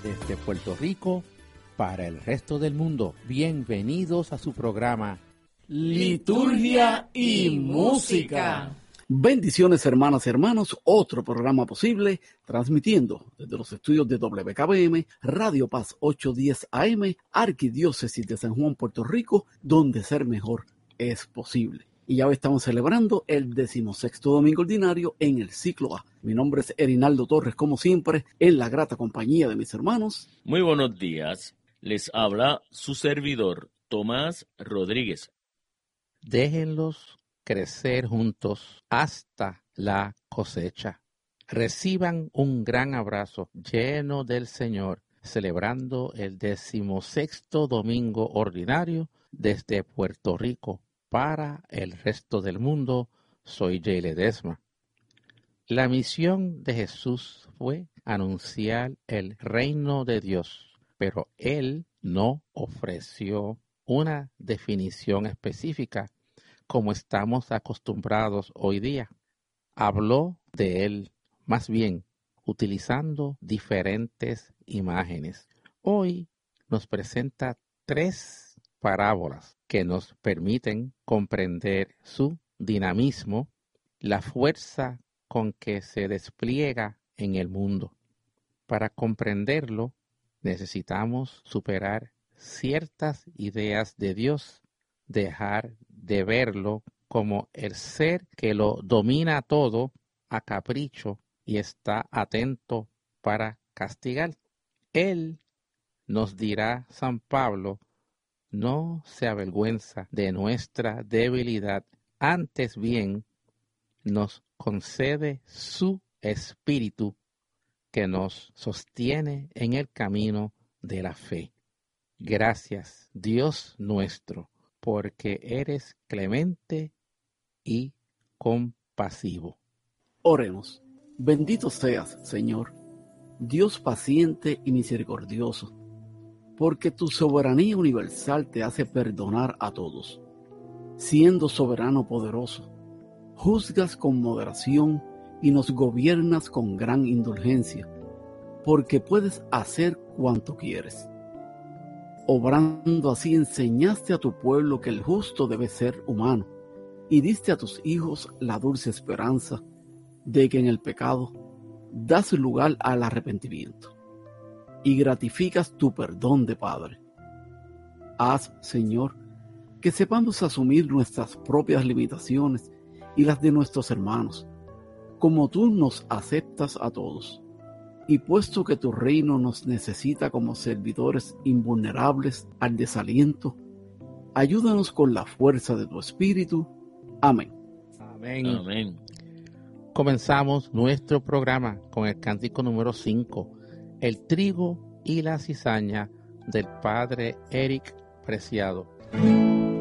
desde Puerto Rico para el resto del mundo. Bienvenidos a su programa Liturgia y Música. Bendiciones, hermanas y hermanos, otro programa posible, transmitiendo desde los estudios de WKBM, Radio Paz 810 AM, Arquidiócesis de San Juan, Puerto Rico, donde ser mejor es posible. Y ya hoy estamos celebrando el 16º domingo ordinario en el ciclo A. Mi nombre es Erinaldo Torres, como siempre, en la grata compañía de mis hermanos. Muy buenos días, les habla su servidor, Tomás Rodríguez. Déjenlos crecer juntos hasta la cosecha. Reciban un gran abrazo lleno del Señor, celebrando el 16º domingo ordinario desde Puerto Rico para el resto del mundo. Soy Jay Ledesma. La misión de Jesús fue anunciar el reino de Dios, pero Él no ofreció una definición específica como estamos acostumbrados hoy día. Habló de Él, más bien, utilizando diferentes imágenes. Hoy nos presenta 3 parábolas que nos permiten comprender su dinamismo, la fuerza con que se despliega en el mundo. Para comprenderlo, necesitamos superar ciertas ideas de Dios, dejar de verlo como el ser que lo domina todo a capricho y está atento para castigar. Él, nos dirá San Pablo, no se avergüenza de nuestra debilidad, antes bien nos concede su espíritu que nos sostiene en el camino de la fe. Gracias, Dios nuestro, porque eres clemente y compasivo. Oremos. Bendito seas, Señor, Dios paciente y misericordioso, porque tu soberanía universal te hace perdonar a todos. Siendo soberano poderoso, juzgas con moderación y nos gobiernas con gran indulgencia, porque puedes hacer cuanto quieres. Obrando así enseñaste a tu pueblo que el justo debe ser humano, y diste a tus hijos la dulce esperanza de que en el pecado das lugar al arrepentimiento, y gratificas tu perdón de Padre. Haz, Señor, que sepamos asumir nuestras propias limitaciones y las de nuestros hermanos, como tú nos aceptas a todos. Y puesto que tu reino nos necesita como servidores invulnerables al desaliento, ayúdanos con la fuerza de tu Espíritu. Amén. Amén. Amén. Comenzamos nuestro programa con el cántico número 5, El trigo y la cizaña, del padre Eric Preciado.